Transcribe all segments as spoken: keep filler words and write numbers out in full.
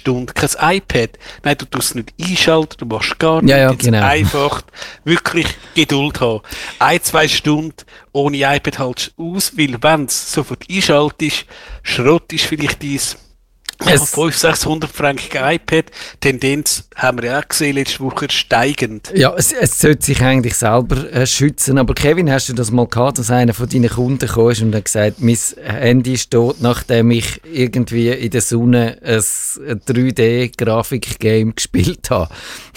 Stunden kein iPad. Nein, du tust es nicht einschalten, du machst gar nichts. Ja, ja, Jetzt genau. einfach wirklich Geduld haben. Ein, zwei Stunden ohne iPad hältst du aus, weil wenn es sofort einschaltest, Schrott ist vielleicht dein Es- fünfhundert, sechshundert Franken iPad. Tendenz haben wir ja auch gesehen, letzte Woche steigend. Ja, es, es sollte sich eigentlich selber äh, schützen. Aber Kevin, hast du das mal gehabt, dass einer von deinen Kunden kam und hat gesagt, mein Handy steht, nachdem ich irgendwie in der Sonne ein drei D-Grafik-Game gespielt habe?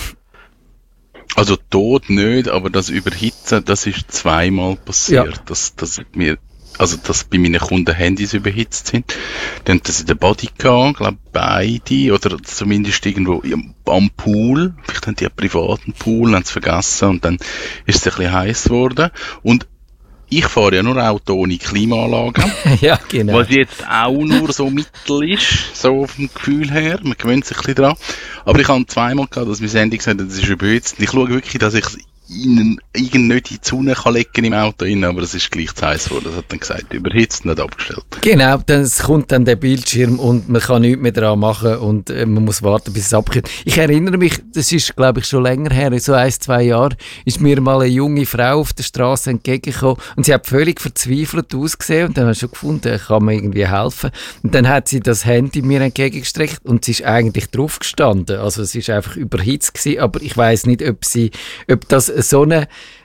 Also tot nicht, aber das Überhitzen, das ist zweimal passiert. Ja. Dass, dass mir, also dass bei meinen Kunden Handys überhitzt sind. Dann haben das in der Body gehabt, glaube beide, oder zumindest irgendwo im- am Pool. Vielleicht haben die einen privaten Pool, haben es vergessen und dann ist es ein bisschen heiß geworden. Und ich fahre ja nur Auto ohne Klimaanlage. Ja, genau. Was jetzt auch nur so mittel ist, so vom Gefühl her. Man gewöhnt sich ein bisschen dran. Aber ich habe zweimal gehabt, dass mein Handy gesagt hat, das ist überhitzt. Und ich schaue wirklich, dass ich es in, irgend nicht in die Sonne kann legen im Auto rein, aber es ist gleich zu heiß geworden. Das hat dann gesagt, überhitzt, nicht abgestellt. Genau, dann es kommt dann der Bildschirm und man kann nichts mehr daran machen und äh, man muss warten, bis es abkühlt. Ich erinnere mich, das ist, glaube ich, schon länger her, so ein, zwei Jahre, ist mir mal eine junge Frau auf der Straße entgegengekommen und sie hat völlig verzweifelt ausgesehen und dann habe ich schon gefunden, kann mir irgendwie helfen. Und dann hat sie das Handy mir entgegengestreckt und sie ist eigentlich drauf gestanden. Also es ist einfach überhitzt gewesen, aber ich weiß nicht, ob sie, ob das so eine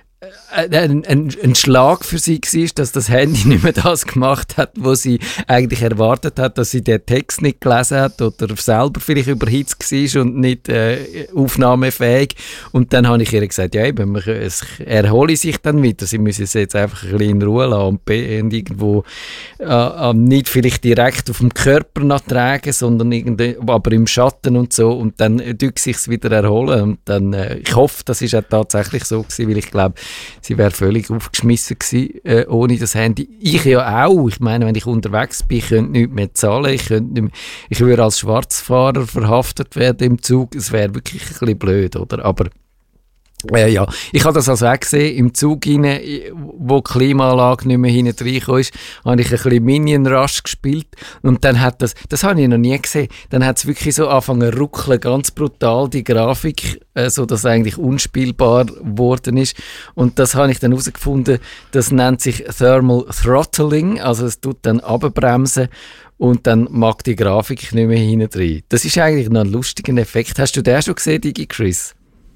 Ein, ein, ein Schlag für sie war, dass das Handy nicht mehr das gemacht hat, was sie eigentlich erwartet hat, dass sie den Text nicht gelesen hat oder selber vielleicht überhitzt war und nicht äh, aufnahmefähig. Und dann habe ich ihr gesagt, ja eben, man- es erhole sich dann wieder. Sie müssen es jetzt einfach ein bisschen in Ruhe lassen und, be- und irgendwo äh, äh, nicht vielleicht direkt auf dem Körper noch tragen, sondern irgendwie, aber im Schatten und so. Und dann äh, tut sich es wieder erholen. Und dann, äh, ich hoffe, das ist auch tatsächlich so gewesen, weil ich glaube, sie wäre völlig aufgeschmissen gewesen, äh, ohne das Handy. Ich ja auch. Ich meine, wenn ich unterwegs bin, ich könnte nichts mehr zahlen. Ich, könnte nicht mehr, ich würde als Schwarzfahrer verhaftet werden im Zug. Es wäre wirklich ein bisschen blöd, oder? Aber äh, ja, ich habe das also auch gesehen, im Zug rein, wo die Klimaanlage nicht mehr hinten reingekommen ist, habe ich ein bisschen Minion Rush gespielt und dann hat das, das habe ich noch nie gesehen, dann hat es wirklich so angefangen zu ruckeln, ganz brutal, die Grafik, äh, so dass es eigentlich unspielbar geworden ist und das habe ich dann herausgefunden, das nennt sich Thermal Throttling, also es tut dann runterbremsen und dann mag die Grafik nicht mehr hinten rein. Das ist eigentlich noch ein lustiger Effekt. Hast du den schon gesehen, Digi Chris?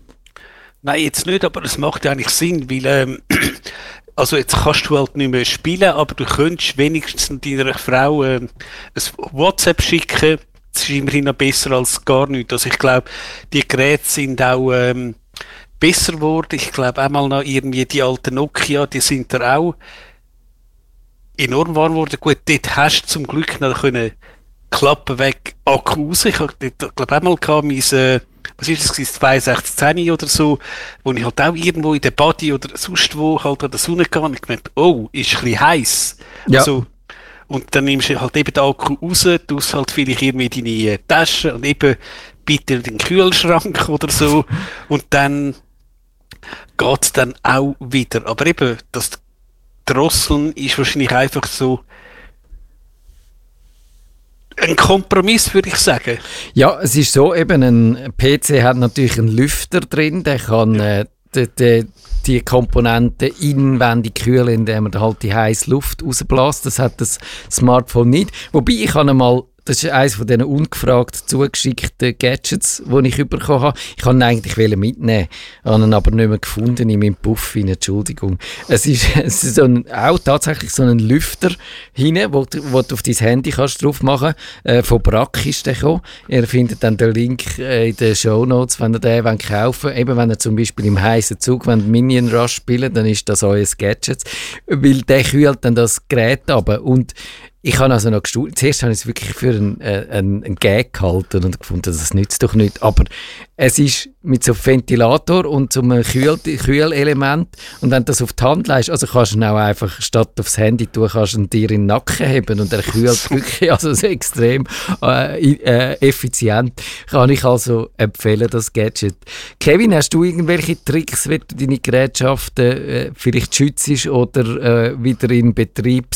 Nein, jetzt nicht, aber es macht ja eigentlich Sinn, weil ähm, also jetzt kannst du halt nicht mehr spielen, aber du könntest wenigstens deiner Frau ähm, ein WhatsApp schicken. Das ist immerhin noch besser als gar nichts. Also ich glaube, die Geräte sind auch ähm, besser geworden. Ich glaube einmal noch irgendwie die alten Nokia, die sind da auch enorm warm geworden. Gut, dort hast du zum Glück noch können Klappen weg Akku raus. Ich habe dort, glaube einmal gehabt, mein, äh, was ist das, gewesen, zweiundsechzig zehn oder so, wo ich halt auch irgendwo in der Body oder sonst wo halt an der Sonne gegangen und ich gemerkt, oh, ist ein bisschen heiß. Ja. Also, und dann nimmst du halt eben den Akku raus, tust halt vielleicht irgendwie deine äh, Tasche und eben bitte den Kühlschrank oder so und dann geht's dann auch wieder. Aber eben, das Drosseln ist wahrscheinlich einfach so ein Kompromiss, würde ich sagen. Ja, es ist so, eben ein P C hat natürlich einen Lüfter drin, der kann äh, die, die, die Komponenten inwendig kühlen, indem er halt die heiße Luft rausbläst. Das hat das Smartphone nicht. Wobei ich habe einmal, das ist eines von diesen ungefragt zugeschickten Gadgets, die ich bekommen habe. Ich wollte ihn eigentlich mitnehmen, habe ihn aber nicht mehr gefunden in meinem Puff. Entschuldigung. Es ist, es ist so ein, auch tatsächlich so ein Lüfter hinten, wo, du- wo du auf dein Handy kannst drauf machen kannst. Äh, von Brack ist der gekommen. Ihr findet dann den Link äh, in den Shownotes, wenn ihr den wollt kaufen wollt. Eben, wenn ihr zum Beispiel im heißen Zug wollt Minion Rush spielen, dann ist das euer Gadget. Weil der kühlt dann das Gerät ab. Und ich habe also noch gestaunt. Zuerst habe ich es wirklich für einen, äh, einen, einen Gag gehalten und gefunden, das nützt doch nicht. Aber es ist mit so einem Ventilator und so einem Kühl Kühlelement. Und wenn du das auf die Hand legst, also kannst du ihn auch einfach statt aufs Handy tun, kannst du ihn dir in den Nacken heben und er kühlt wirklich also so extrem äh, äh, effizient. Kann ich also empfehlen, das Gadget. Kevin, hast du irgendwelche Tricks, wie du deine Gerätschaften äh, vielleicht schützt oder äh, wieder in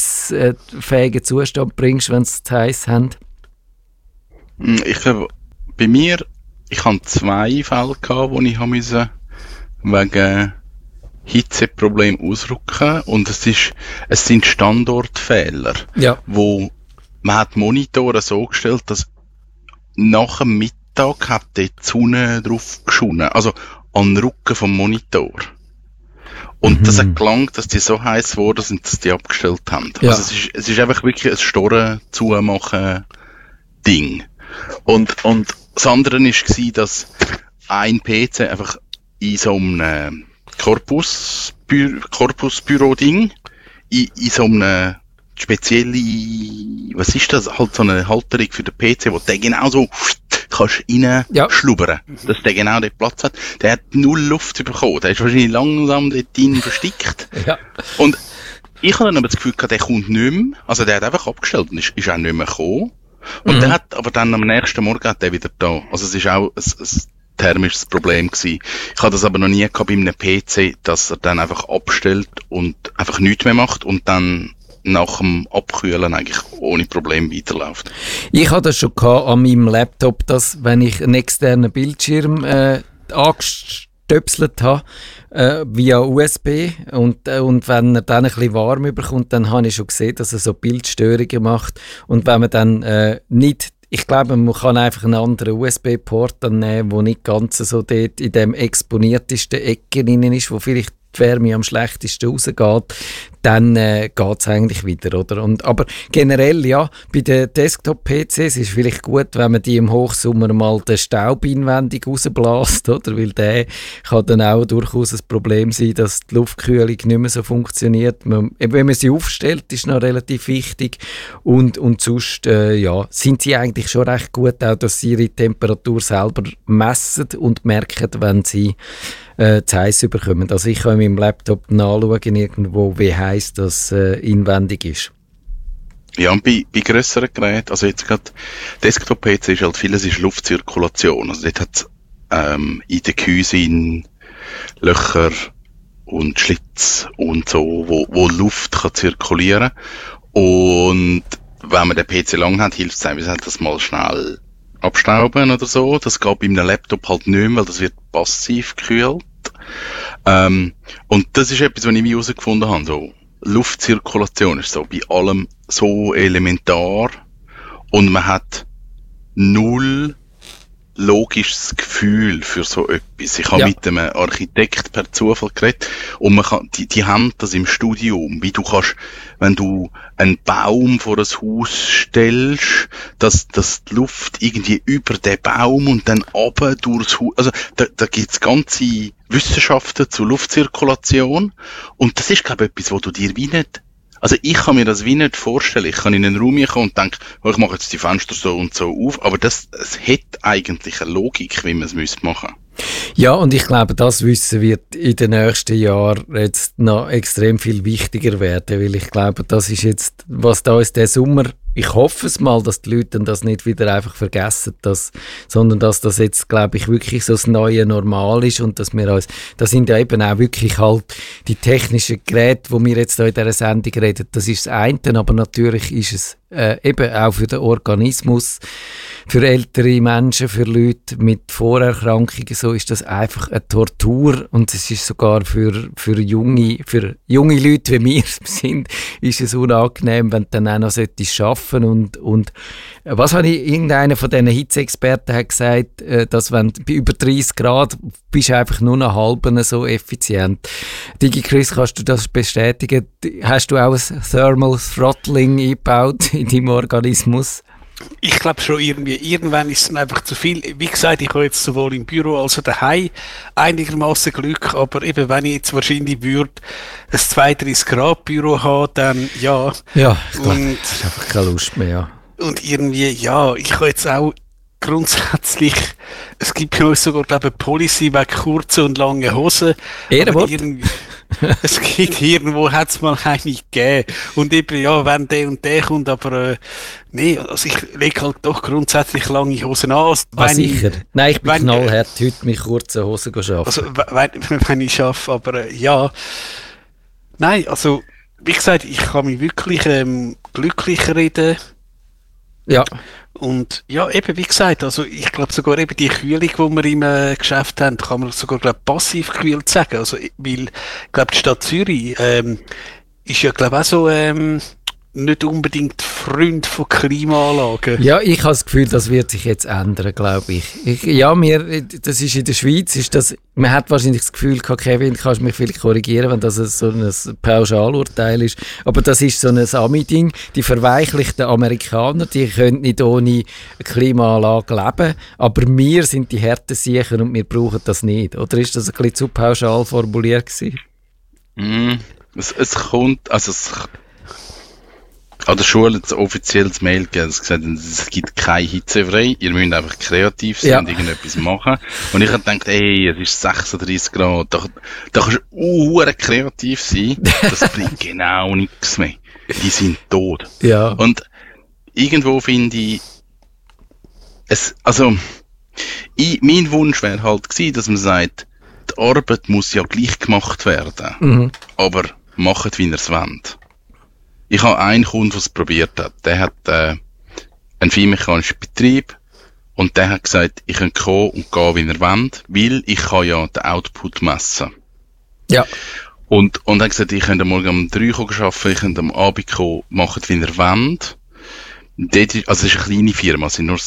betriebsfähigen Zustand bringst, wenn sie zu heiß haben? Ich glaube, bei mir, ich hatte zwei Fälle gehabt, wo ich musste wegen Hitzeproblem ausrücken und es ist, es sind Standortfehler, ja. wo man hat die Monitore so gestellt, dass nach dem Mittag hat die Sonne drauf geschonen, also an den Rücken vom Monitor. Und mhm. das hat gelangt, dass die so heiß geworden sind, dass die abgestellt haben. Ja. Also es ist, es ist einfach wirklich ein Storen zumachen Ding. Und, und das andere war, dass ein P C einfach in so einem Korpusbü- Korpusbüro-Ding, in, in so einem spezielle, was ist das? Halt so eine Halterung für den P C, wo der genau so kannst reinschlubbern, ja. dass der genau den Platz hat. Der hat null Luft bekommen. Der ist wahrscheinlich langsam dort drin verstickt. Ja. Und ich habe dann aber das Gefühl gehabt, der kommt nicht mehr. Also der hat einfach abgestellt und ist, ist auch nicht mehr gekommen. Und mhm. der hat, aber dann am nächsten Morgen hat der wieder da. Also es ist auch ein, ein thermisches Problem gewesen. Ich hatte das aber noch nie gehabt bei einem P C, dass er dann einfach abstellt und einfach nichts mehr macht und dann nach dem Abkühlen eigentlich ohne Problem weiterläuft. Ich hatte das schon gehabt an meinem Laptop, dass wenn ich einen externen Bildschirm äh, angestöpselt habe, äh, via U S B und, äh, und wenn er dann ein bisschen warm bekommt, dann habe ich schon gesehen, dass er so Bildstörungen macht. Und wenn man dann äh, nicht, ich glaube, man kann einfach einen anderen U S B-Port dann nehmen, der nicht ganz so dort in dem exponiertesten Ecke drin ist, wo vielleicht die Wärme am schlechtesten rausgeht, dann äh, geht es eigentlich wieder, oder? Und, aber generell, ja, bei den Desktop-P Cs ist es vielleicht gut, wenn man die im Hochsommer mal den Staub inwendig rausbläst, oder? Weil der kann dann auch durchaus ein Problem sein, dass die Luftkühlung nicht mehr so funktioniert. Man, wenn man sie aufstellt, ist noch relativ wichtig. Und, und sonst, äh, ja, sind sie eigentlich schon recht gut, auch dass sie ihre Temperatur selber messen und merken, wenn sie äh, zu heiß bekommen. Also ich kann in meinem Laptop nachschauen, irgendwo, wie heiß das äh, inwendig ist. Ja, und bei, bei grösseren Geräten, also jetzt gerade Desktop-P C ist halt vieles ist Luftzirkulation. Also dort hat ähm, in den Gehäusen Löcher und Schlitz und so, wo, wo Luft kann zirkulieren. Und wenn man den P C lang hat, hilft es einem, das mal schnell abstauben oder so. Das geht bei einem Laptop halt nicht mehr, weil das wird passiv gekühlt. Ähm, und das ist etwas, was ich mir herausgefunden habe. So, Luftzirkulation ist so bei allem so elementar und man hat null logisches Gefühl für so etwas. Ich habe ja. mit einem Architekt per Zufall geredet und man kann, die, die haben das im Studium, wie du kannst, wenn du einen Baum vor ein Haus stellst, dass, dass die Luft irgendwie über den Baum und dann runter durchs Haus, also da, da gibt's ganze Wissenschaften zur Luftzirkulation und das ist, glaube ich, etwas, wo du dir wie nicht, also ich kann mir das wie nicht vorstellen. Ich kann in einen Raum kommen und denke, oh, ich mache jetzt die Fenster so und so auf, aber das, es hat eigentlich eine Logik, wie man es müsste machen. Ja, und ich glaube, das Wissen wird in den nächsten Jahren jetzt noch extrem viel wichtiger werden, weil ich glaube, das ist jetzt, was da ist der Sommer, ich hoffe es mal, dass die Leute das nicht wieder einfach vergessen, dass, sondern dass das jetzt, glaube ich, wirklich so das neue Normal ist und dass wir uns, das sind ja eben auch wirklich halt die technischen Geräte, wo wir jetzt da in dieser Sendung reden, das ist das eine, aber natürlich ist es äh, eben auch für den Organismus, für ältere Menschen, für Leute mit Vorerkrankungen, so ist das einfach eine Tortur und es ist sogar für, für, junge, für junge Leute wie wir sind, ist es unangenehm, wenn du dann auch noch arbeiten solltest. Und, und was habe ich, irgendeiner von diesen Hitzeexperten hat gesagt, dass wenn du bei über dreißig Grad bist du einfach nur noch halb so effizient. DigiChris, kannst du das bestätigen? Hast du auch ein Thermal Throttling eingebaut in deinem Organismus? Ich glaube schon irgendwie, irgendwann ist es einfach zu viel. Wie gesagt, ich habe jetzt sowohl im Büro als auch daheim einigermaßen Glück, aber eben, wenn ich jetzt wahrscheinlich würde ein zweiunddreißig Grad Büro haben, dann ja. Ja, ich glaube, das ist einfach keine Lust mehr, ja. Und irgendwie, ja, ich habe jetzt auch grundsätzlich, es gibt ja sogar, glaube ich, eine Policy wegen kurzen und langen Hosen. Ehrenwort. Es gibt irgendwo, hat es mal eine gegeben. Und eben, ja, wenn der und der kommt, aber äh, nee, also ich lege halt doch grundsätzlich lange Hosen an. Also, ah, sicher? Ich, Nein, ich bin wenn, knallhart, heute mit kurzen Hosen arbeiten. Also, wenn, wenn ich arbeite, aber äh, ja. Nein, also, wie gesagt, ich kann mich wirklich ähm, glücklich reden Ja. Und ja, eben wie gesagt, also ich glaube sogar eben die Kühlung, die wir im äh, Geschäft haben, kann man sogar glaub, passiv gekühlt sagen. Also, weil ich glaube, die Stadt Zürich ähm, ist ja glaube auch so ähm, nicht unbedingt Freund von Klimaanlagen. Ja, ich habe das Gefühl, das wird sich jetzt ändern, glaube ich. ich. Ja, mir, das ist in der Schweiz, ist das, man hat wahrscheinlich das Gefühl gehabt, Kevin, kannst du mich vielleicht korrigieren, wenn das so ein Pauschalurteil ist, aber das ist so ein Ami-Ding, die verweichlichten Amerikaner, die können nicht ohne Klimaanlage leben, aber wir sind die harten Siecher und wir brauchen das nicht. Oder ist das ein bisschen zu pauschal formuliert gewesen? Mm, es, es kommt, also es an der Schule hat es offizielles Mail gegeben, es gesagt, es gibt keine Hitze frei, ihr müsst einfach kreativ sein Ja. und irgendetwas machen. Und ich habe gedacht, ey, es ist sechsunddreißig Grad, da, da kannst du uh, kreativ sein, das bringt genau nichts mehr. Die sind tot. Ja. Und irgendwo finde ich, es, also, ich, mein Wunsch wäre halt gewesen, dass man sagt, die Arbeit muss ja gleich gemacht werden, Mhm. aber macht, wie ihr es wollt. Ich habe einen Kunden, der es probiert hat. Der hat äh, einen feinmechanischen Betrieb und der hat gesagt, ich kann kommen und gehen, wie ihr wollt, weil ich kann ja den Output messen. Ja. Und, und er hat gesagt, ich könnte morgen um drei Uhr arbeiten, ich könnte am Abend kommen, macht, wie ihr wollt. Dort ist, also es ist eine kleine Firma, es sind nur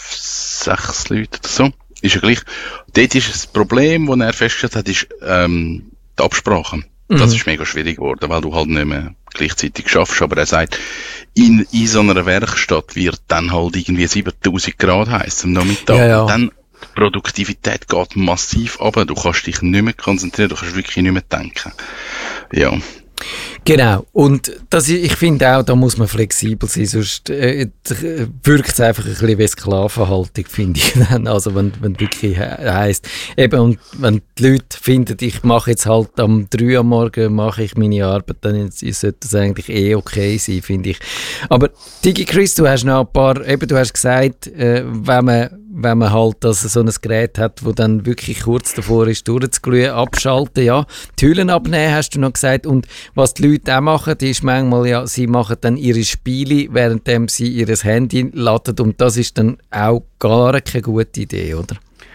sechs Leute oder so. Ist ja gleich. Dort ist das Problem, das er festgestellt hat, ist ähm, die Absprache. Das Mhm. ist mega schwierig geworden, weil du halt nicht mehr gleichzeitig schaffst. Aber er sagt, in, in so einer Werkstatt wird dann halt irgendwie siebentausend Grad heiß am Nachmittag. Ja, ja. Und dann, die Produktivität geht massiv runter. Du kannst dich nicht mehr konzentrieren, du kannst wirklich nicht mehr denken. Ja. Genau, und das, ich finde auch, da muss man flexibel sein, sonst äh, wirkt es einfach ein bisschen wie Sklavenhaltung, finde ich dann. Also wenn, wenn wirklich he heisst, eben, und wenn die Leute finden, ich mache jetzt halt am drei am Morgen mache ich meine Arbeit, dann sollte das eigentlich eh okay sein, finde ich. Aber DigiChris, du hast noch ein paar, eben du hast gesagt, äh, wenn man wenn man halt das, so ein Gerät hat, wo dann wirklich kurz davor ist, durchzuglühen, abschalten, ja. Die Hüllen abnehmen, hast du noch gesagt. Und was die Leute auch machen, die ist manchmal, ja, sie machen dann ihre Spiele, währenddem sie ihr Handy laden. Und das ist dann auch gar keine gute Idee, oder?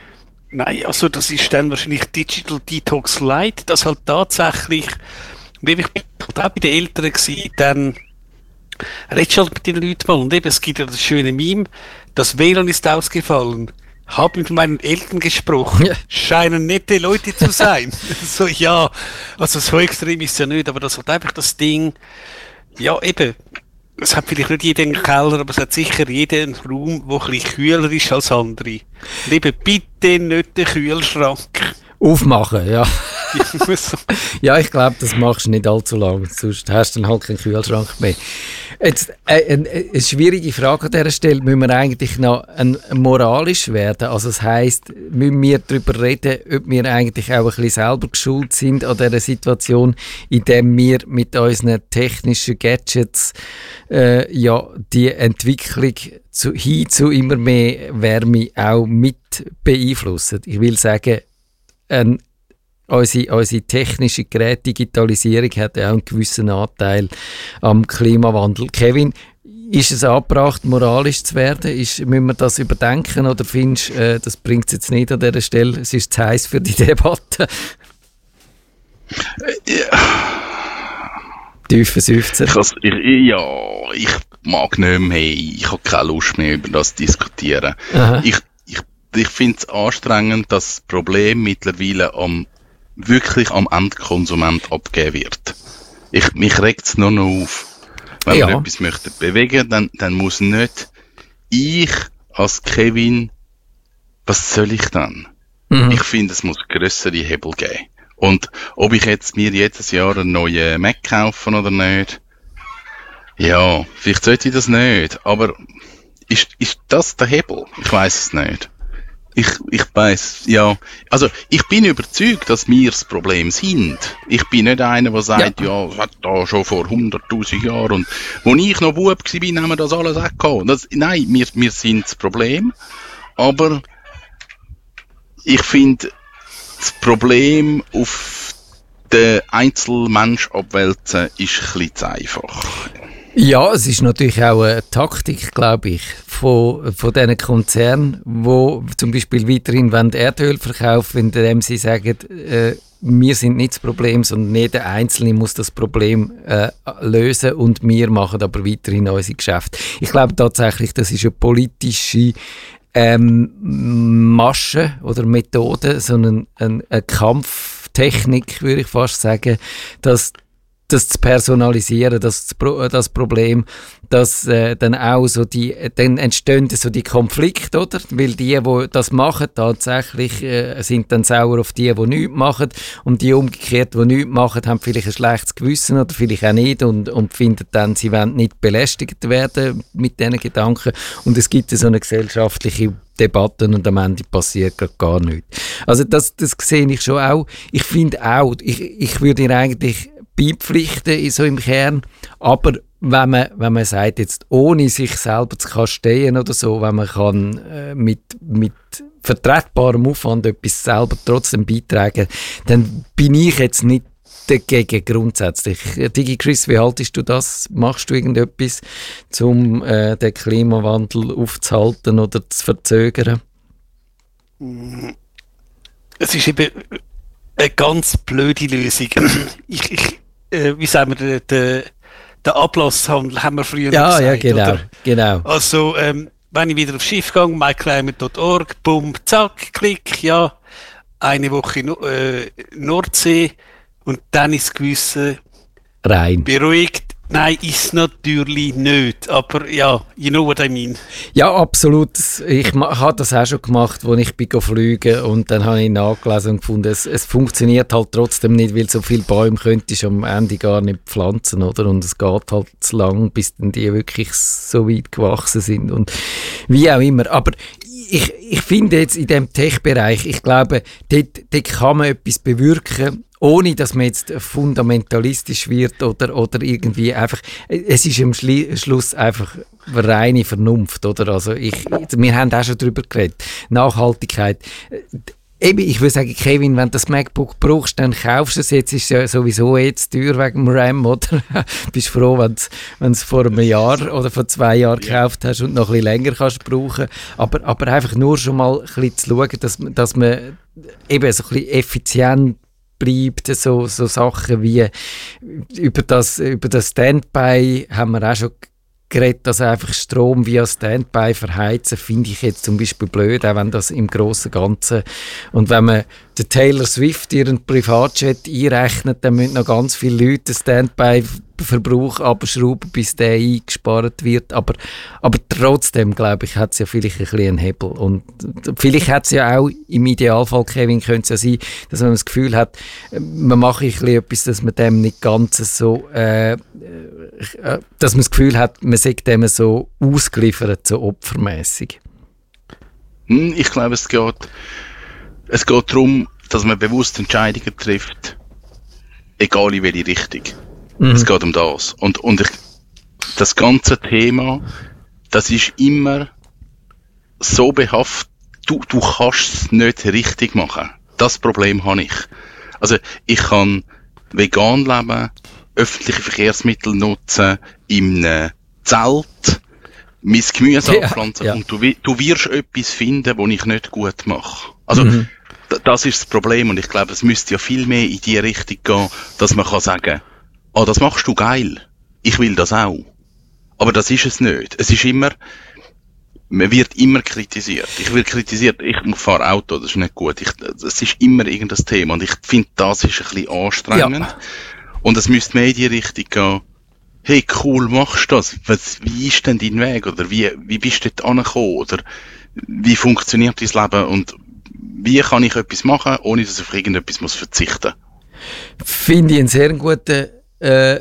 Nein, also das ist dann wahrscheinlich Digital Detox Lite, das halt tatsächlich, wie ich bin halt auch bei den Eltern gewesen, dann redest du halt mit den Leuten mal und eben, es gibt ja das schöne Meme, das W L A N ist ausgefallen. Hab mit meinen Eltern gesprochen. Ja. Scheinen nette Leute zu sein. So, ja. Also, so extrem ist es ja nicht, aber das hat einfach das Ding, ja, eben. Es hat vielleicht nicht jeder einen Keller, aber es hat sicher jeder einen Raum, der ein bisschen kühler ist als andere. Und eben, bitte nicht den Kühlschrank. Aufmachen, ja. So. Ja, ich glaube, das machst du nicht allzu lange, sonst hast du dann halt keinen Kühlschrank mehr. Jetzt, äh, eine, eine schwierige Frage an dieser Stelle, müssen wir eigentlich noch ein, moralisch werden? Also das heisst, müssen wir darüber reden, ob wir eigentlich auch ein bisschen selber geschult sind an dieser Situation, indem wir mit unseren technischen Gadgets äh, ja, die Entwicklung zu, hin zu immer mehr Wärme auch mit beeinflussen. Ich will sagen, ein Unsere, unsere technische Gerät, Digitalisierung hat ja auch einen gewissen Anteil am Klimawandel. Kevin, ist es angebracht, moralisch zu werden? Ist, müssen wir das überdenken oder findest du, äh, das bringt es jetzt nicht an dieser Stelle? Es ist zu heiß für die Debatte. Ja. Tiefe Seufzer. Ich, has- ich, ja, ich mag nicht mehr, ich habe keine Lust mehr über das zu diskutieren. Aha. Ich, ich, ich finde es anstrengend, dass das Problem mittlerweile am, wirklich am Endkonsument abgegeben wird. Ich, mich regt es nur noch auf. Wenn Ja. man etwas möchte bewegen, dann, dann muss nicht ich als Kevin, was soll ich dann? Mhm. Ich finde, es muss grössere Hebel geben. Und ob ich jetzt mir jedes Jahr einen neuen Mac kaufen oder nicht, ja, vielleicht sollte ich das nicht, aber ist, ist das der Hebel? Ich weiß es nicht. Ich, ich weiss, ja, also ich bin überzeugt, dass wir das Problem sind. Ich bin nicht einer, der sagt, ja, das hat da schon vor hunderttausend Jahren und wo ich noch Bub war, haben wir das alles auch gehabt. Das, nein, wir, wir sind das Problem, aber ich finde, das Problem auf den Einzelmensch abwälzen ist ein bisschen zu einfach. Ja, es ist natürlich auch eine Taktik, glaube ich, von, von diesen Konzernen, die zum Beispiel weiterhin Erdöl verkaufen, indem sie sagen, äh, wir sind nicht das Problem, sondern jeder Einzelne muss das Problem äh, lösen und wir machen aber weiterhin unsere Geschäfte. Ich glaube tatsächlich, das ist eine politische ähm, Masche oder Methode, sondern ein, eine Kampftechnik, würde ich fast sagen, dass das zu personalisieren, das, das Problem, dass äh, dann auch so die, dann entstehen so die Konflikte, oder? Weil die, die das machen, tatsächlich äh, sind dann sauer auf die, die nichts machen, und die umgekehrt, die nichts machen, haben vielleicht ein schlechtes Gewissen oder vielleicht auch nicht und, und finden dann, sie wollen nicht belästigt werden mit diesen Gedanken, und es gibt so eine gesellschaftliche Debatte und am Ende passiert gar, gar nichts. Also das, das sehe ich schon auch. Ich finde auch, ich, ich würde ihr eigentlich beipflichten, so im Kern, aber wenn man, wenn man sagt, jetzt ohne sich selber zu kastehen oder so, wenn man kann äh, mit, mit vertretbarem Aufwand etwas selber trotzdem beitragen, dann bin ich jetzt nicht dagegen grundsätzlich. Digi Chris, wie haltest du das? Machst du irgendetwas, um äh, den Klimawandel aufzuhalten oder zu verzögern? Es ist eben eine ganz blöde Lösung. Ich, ich, äh, wie sagen wir, den, den Ablasshandel haben wir früher ja, gesagt. Ja, genau, oder? genau. Also, ähm, wenn ich wieder aufs Schiff gehe, myclimate punkt org, bumm, zack, klick, ja, eine Woche äh, Nordsee und dann ist Gewissen rein. Beruhigt. Nein, ist natürlich nicht, aber ja, you know what I mean. Ja, absolut. Ich habe das auch schon gemacht, als ich bin fliegen, und dann habe ich nachgelesen und gefunden, es, es funktioniert halt trotzdem nicht, weil so viele Bäume könntest du am Ende gar nicht pflanzen, oder? Und es geht halt zu lang, bis dann die wirklich so weit gewachsen sind und wie auch immer. Aber ich, ich finde jetzt in diesem Tech-Bereich, ich glaube, dort, dort kann man etwas bewirken, ohne dass man jetzt fundamentalistisch wird oder, oder irgendwie einfach, es ist am Schli- Schluss einfach reine Vernunft, oder? Also ich, wir haben auch schon darüber geredet. Nachhaltigkeit. Eben, ich würde sagen, Kevin, wenn du das MacBook brauchst, dann kaufst du es. Jetzt ist es ja sowieso jetzt teuer wegen dem RAM, oder? Bist froh, wenn du es vor einem Jahr oder vor zwei Jahren gekauft hast und noch ein bisschen länger kannst brauchen. Aber, aber einfach nur schon mal ein bisschen zu schauen, dass, dass man eben so ein bisschen effizient bleibt, so, so Sachen wie über das, über das Standby haben wir auch schon geredet, dass einfach Strom via Standby verheizen, finde ich jetzt zum Beispiel blöd, auch wenn das im Grossen und Ganzen, und wenn man den Taylor Swift ihren Privatjet einrechnet, dann müssen noch ganz viele Leute Standby-Verbrauch abschrauben, bis der eingespart wird, aber, aber trotzdem, glaube ich, hat es ja vielleicht ein bisschen einen Hebel, und vielleicht hat es ja auch im Idealfall, Kevin, könnte es ja sein, dass man das Gefühl hat, man mache ich etwas, dass man dem nicht ganz so, äh, dass man das Gefühl hat, man sei dem so ausgeliefert, so opfermäßig. Ich glaube, es geht Es geht darum, dass man bewusst Entscheidungen trifft, egal in welche Richtung. Mhm. Es geht um das. Und, und ich, das ganze Thema, das ist immer so behaftet, du, du kannst es nicht richtig machen. Das Problem habe ich. Also ich kann vegan leben, öffentliche Verkehrsmittel nutzen, in einem Zelt, mein Gemüse ja, anpflanzen, ja. und du, du wirst etwas finden, was ich nicht gut mache. Also mhm. das ist das Problem, und ich glaube, es müsste ja viel mehr in die Richtung gehen, dass man kann sagen, ah, das machst du geil, ich will das auch. Aber das ist es nicht. Es ist immer, man wird immer kritisiert. Ich werde kritisiert, ich fahre Auto, das ist nicht gut. Es ist immer irgendein Thema, und ich finde, das ist ein bisschen anstrengend. Ja. Und es müsste mehr in die Richtung gehen, hey, cool, machst du das? Was, wie ist denn dein Weg? Oder wie, wie bist du dort angekommen? Oder wie funktioniert dein Leben? Und wie kann ich etwas machen, ohne dass ich auf irgendetwas muss verzichten muss? Finde ich einen sehr guten, äh,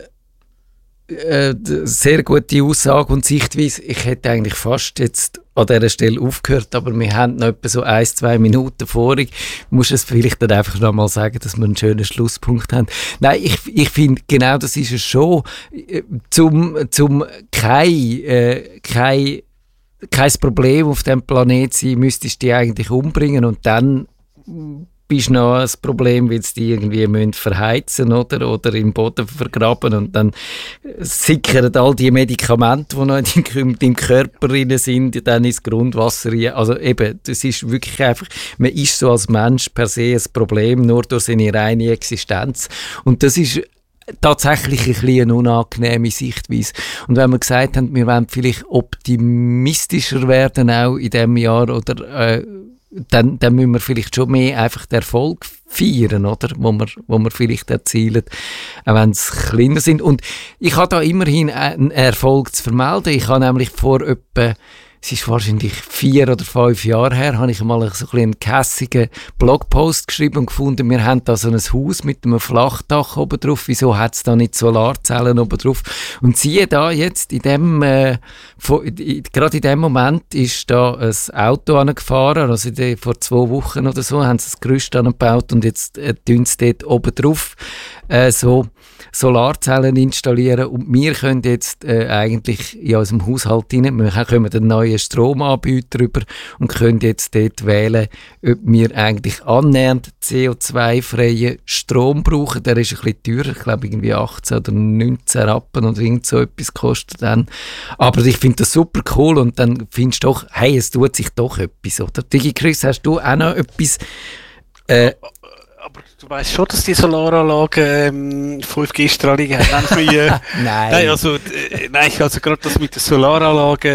äh, sehr gute Aussage und Sichtweise. Ich hätte eigentlich fast jetzt an dieser Stelle aufgehört, aber wir haben noch etwa so ein, zwei Minuten vorig. Muss es vielleicht dann einfach noch mal sagen, dass wir einen schönen Schlusspunkt haben. Nein, ich, ich finde, genau das ist es schon. Zum, zum kein, äh, kein kein Problem auf dem Planet sein, müsstest du dich eigentlich umbringen, und dann ist noch ein Problem, weil sie die irgendwie müssen verheizen oder, oder im Boden vergraben und dann sickern all die Medikamente, die noch in deinem Körper drin sind, dann ins Grundwasser rein. Also eben, das ist wirklich einfach, man ist so als Mensch per se ein Problem, nur durch seine reine Existenz. Und das ist tatsächlich ein bisschen eine unangenehme Sichtweise. Und wenn wir gesagt haben, wir wollen vielleicht optimistischer werden auch in diesem Jahr, oder äh, dann, dann müssen wir vielleicht schon mehr einfach den Erfolg feiern, oder? Wo wir, wo wir vielleicht erzielen, auch wenn es kleiner sind. Und ich habe da immerhin einen Erfolg zu vermelden. Ich habe nämlich vor etwa, es ist wahrscheinlich vier oder fünf Jahre her, habe ich mal so ein einen kässigen Blogpost geschrieben und gefunden, wir haben da so ein Haus mit einem Flachdach oben drauf. Wieso hat es da nicht Solarzellen oben drauf? Und siehe da jetzt, in dem, äh, vor, in, gerade in dem Moment ist da ein Auto angefahren, also die, vor zwei Wochen oder so, haben sie das Gerüst angebaut und jetzt äh, tun sie dort oben drauf äh, so Solarzellen installieren und wir können jetzt äh, eigentlich in unserem Haushalt rein, wir können einen neuen Stromanbieter über und können jetzt dort wählen, ob wir eigentlich annähernd C O zwei freien Strom brauchen. Der ist ein bisschen teurer, ich glaube irgendwie achtzehn oder neunzehn Rappen oder irgend so etwas kostet dann. Aber ich finde das super cool und dann findest du doch, hey, es tut sich doch etwas, oder? DigiChris, hast du auch noch etwas äh, aber du weißt schon, dass die Solaranlagen ähm, fünf G-Strahlung haben. Äh, nein. Nein, also, äh, nein, also gerade das mit den Solaranlagen.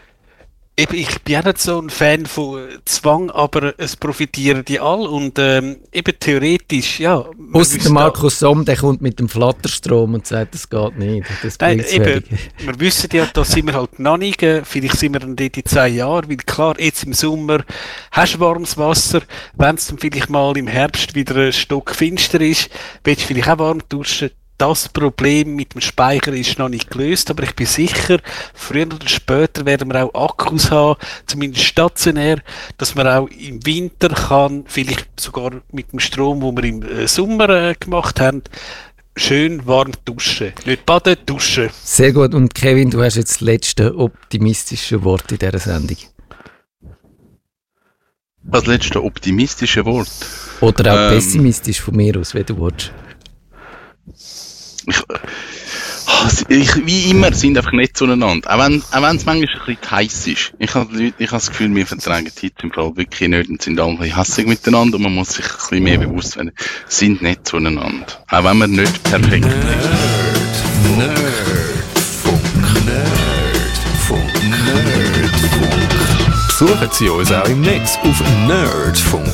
Eben, ich bin auch nicht so ein Fan von Zwang, aber es profitieren die alle und ähm, eben theoretisch, ja. Ausser der Markus Somm, der kommt mit dem Flatterstrom und sagt, das geht nicht. Das Nein, eben, wir wissen ja, da sind wir halt noch nicht, äh, vielleicht sind wir dann dort in zehn Jahren, weil klar, jetzt im Sommer hast du warmes Wasser, wenn es dann vielleicht mal im Herbst wieder ein Stock finster ist, willst du vielleicht auch warm duschen. Das Problem mit dem Speicher ist noch nicht gelöst, aber ich bin sicher, früher oder später werden wir auch Akkus haben, zumindest stationär, dass man auch im Winter kann, vielleicht sogar mit dem Strom, den wir im Sommer äh, gemacht haben, schön warm duschen. Nicht baden, duschen. Sehr gut. Und Kevin, du hast jetzt das letzte optimistische Wort in dieser Sendung. Das letzte optimistische Wort? Oder auch ähm, pessimistisch von mir aus, wie du willst. Ich, ich, wie immer sind einfach nicht zueinander. Auch wenn auch wenn es manchmal ein bisschen heiß ist. Ich habe ich hab das Gefühl, wir vertragen die Hitze im Fall wirklich nicht und sind alle ein bisschen hässig miteinander und man muss sich ein bisschen mehr bewusst werden. Sind nicht zueinander. Auch wenn wir nicht perfekt sind. Nerd, Nerdfunk, Nerdfunk, Nerdfunk. Besuchen Sie uns auch im Netz auf Nerdfunk.